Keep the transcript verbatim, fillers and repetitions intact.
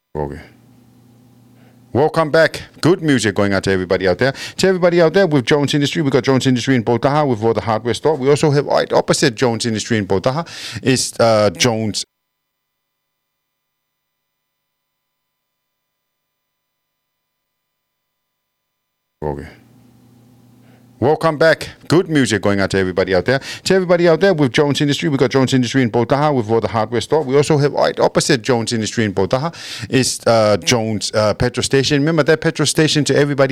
Okay. Welcome back. Good music going out to everybody out there. To everybody out there with Jones Industry, we've got Jones Industry in Botaha with all the hardware store. We also have right opposite Jones Industry in Botaha is uh, Jones. Okay. Welcome back. Good music going out to everybody out there. To everybody out there with Jones Industry, we've got Jones Industry in Botaha with all the hardware store. We also have right opposite Jones Industry in Botaha is uh, Jones uh, petrol station. Remember that petrol station to everybody